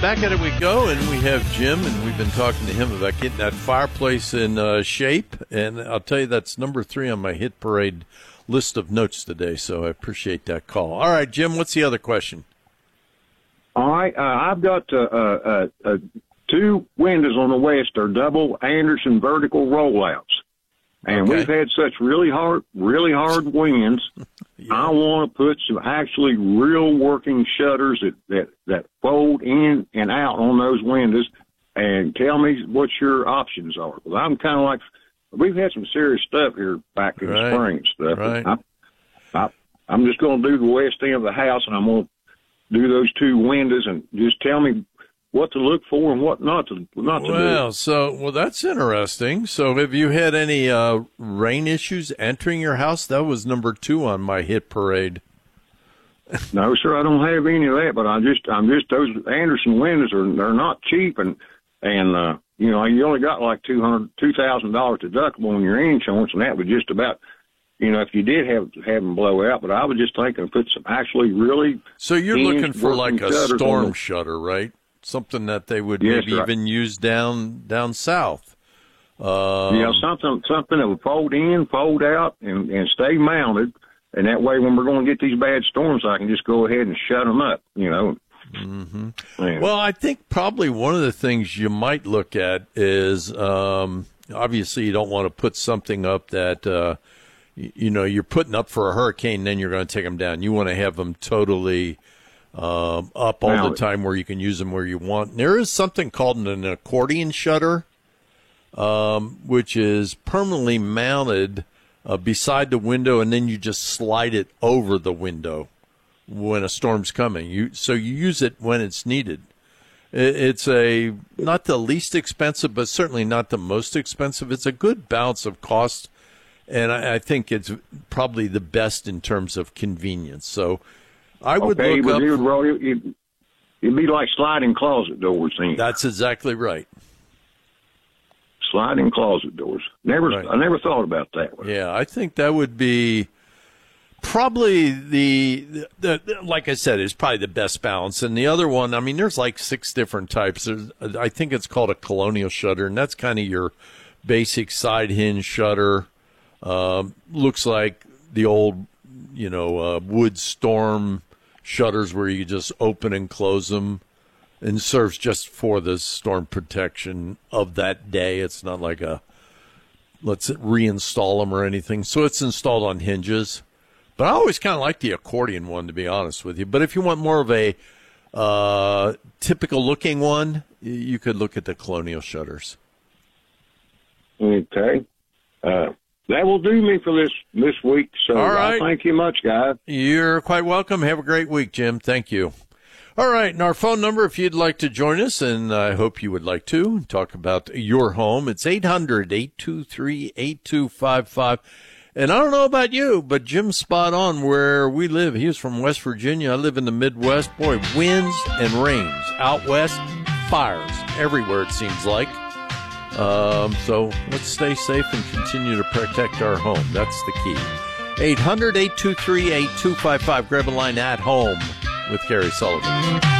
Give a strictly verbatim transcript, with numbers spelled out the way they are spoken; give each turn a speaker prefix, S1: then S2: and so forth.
S1: back at it we go, and we have Jim, and we've been talking to him about getting that fireplace in uh, shape. And I'll tell you, that's number three on my hit parade list of notes today, so I appreciate that call. All right, Jim, what's the other question?
S2: All right, uh, I've got uh, uh, uh, two windows on the west are double Anderson vertical rollouts. And
S1: Okay.
S2: we've had such really hard, really hard winds.
S1: Yeah.
S2: I want to put some actually real working shutters that, that, that fold in and out on those windows. And tell me what your options are. Because I'm kind of like, we've had some serious stuff here back in
S1: Right.
S2: the spring and stuff.
S1: Right.
S2: I, I, I'm just going to do the west end of the house, and I'm going to do those two windows, and just tell me what to look for and what not to not to do.
S1: Well, so well, that's interesting. So, have you had any uh, rain issues entering your house? That was number two on my hit parade.
S2: No, sir, I don't have any of that, but I just I'm just those Anderson windows are they're not cheap, and and uh, you know you only got like two hundred two thousand dollars deductible on your insurance, and that would just about. You know, if you did have have them blow out, but I was just thinking put some actually really.
S1: So you're looking for like a
S2: shutters
S1: storm
S2: on the-
S1: shutter, right? Something that they would
S2: Yes,
S1: maybe
S2: sir.
S1: even use down down south. Um,
S2: Yeah, something something that would fold in, fold out, and, and stay mounted, and that way when we're going to get these bad storms, I can just go ahead and shut them up. You know. Mm-hmm. Yeah.
S1: Well, I think probably one of the things you might look at is um, obviously you don't want to put something up that uh, y- you know you're putting up for a hurricane, then you're going to take them down. You want to have them totally um, up all
S2: Now-
S1: the time where you can use them where you want. There is something called an accordion shutter, um, which is permanently mounted uh, beside the window, and then you just slide it over the window when a storm's coming. You so you use it when it's needed. It, it's a not the least expensive, but certainly not the most expensive. It's a good balance of cost, and I, I think it's probably the best in terms of convenience. So I would
S2: okay,
S1: look
S2: but
S1: up.
S2: it would roll. It, it, it'd be like sliding closet doors. Then.
S1: That's exactly right.
S2: Sliding closet doors. Never,
S1: Right.
S2: I never thought about that one.
S1: Yeah, I think that would be probably the, the, the like I said, is probably the best balance. And the other one, I mean, there's like six different types. There's, I think it's called a colonial shutter, and that's kind of your basic side hinge shutter. Um, looks like the old, you know, uh, wood storm shutters where you just open and close them, and serves just for the storm protection of that day. It's not like a let's reinstall them or anything. So it's installed on hinges. But I always kind of like the accordion one, to be honest with you. But if you want more of a uh, typical looking one, you could look at the colonial shutters.
S2: Okay. Uh, that will do me for this this week. So
S1: All right.
S2: I thank you much, guys.
S1: You're quite welcome. Have a great week, Jim. Thank you. All right, and our phone number, if you'd like to join us, and I hope you would like to, talk about your home, it's eight hundred, eight two three, eight two five five. And I don't know about you, but Jim's spot on where we live. He was from West Virginia. I live in the Midwest. Boy, winds and rains. Out west, fires everywhere, it seems like. Um, so let's stay safe and continue to protect our home. That's the key. eight hundred, eight two three, eight two five five. Grab a line at home with Gary Sullivan.